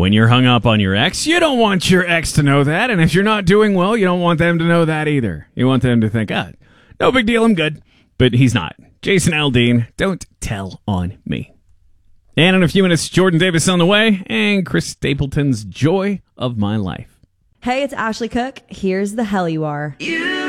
When you're hung up on your ex, you don't want your ex to know that. And if you're not doing well, you don't want them to know that either. You want them to think, no big deal, I'm good. But he's not. Jason Aldean, don't tell on me. And in a few minutes, Jordan Davis on the way, and Chris Stapleton's Joy of My Life. Hey, it's Ashley Cook. Here's the hell you are.